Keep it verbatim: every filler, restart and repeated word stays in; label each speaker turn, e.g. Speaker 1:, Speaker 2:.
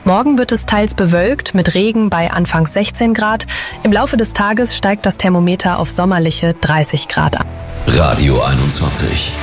Speaker 1: Morgen wird es teils bewölkt mit Regen bei anfangs sechzehn Grad. Im Laufe des Tages steigt das Thermometer auf sommerliche dreißig Grad an.
Speaker 2: Radio einundzwanzig.